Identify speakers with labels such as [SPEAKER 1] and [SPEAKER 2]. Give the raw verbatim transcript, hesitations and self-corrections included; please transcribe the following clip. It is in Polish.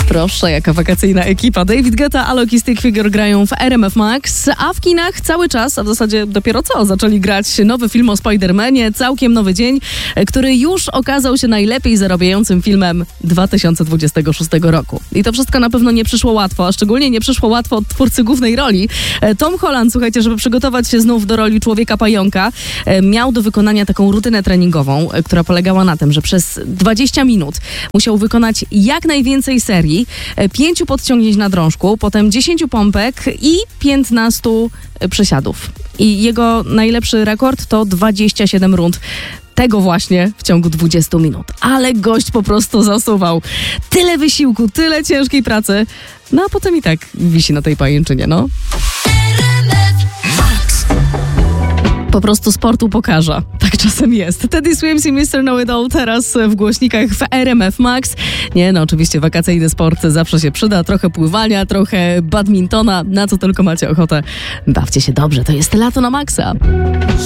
[SPEAKER 1] Proszę, jaka wakacyjna ekipa. David Guetta, Alok i Stick Figure grają w R M F Max, a w kinach cały czas, a w zasadzie dopiero co, zaczęli grać nowy film o Spider-Manie, całkiem nowy dzień, który już okazał się najlepiej zarabiającym filmem dwa tysiące dwudziestego szóstego roku. I to wszystko na pewno nie przyszło łatwo, a szczególnie nie przyszło łatwo od twórcy głównej roli. Tom Holland, słuchajcie, żeby przygotować się znów do roli Człowieka Pająka, miał do wykonania taką rutynę treningową, która polegała na tym, że przez dwadzieścia minut musiał wykonać jak najwięcej serii, pięciu podciągnięć na drążku, potem dziesięciu pompek i piętnastu przysiadów. I jego najlepszy rekord to dwadzieścia siedem rund. Tego właśnie w ciągu dwudziestu minut. Ale gość po prostu zasuwał. Tyle wysiłku, tyle ciężkiej pracy. No a potem i tak wisi na tej pajęczynie, no. Po prostu sportu pokaża. Tak czasem jest. Teddy Swims i mister Know It All teraz w głośnikach w R M F Max. Nie no, oczywiście wakacyjny sport zawsze się przyda. Trochę pływania, trochę badmintona. Na co tylko macie ochotę. Bawcie się dobrze. To jest lato na maksa.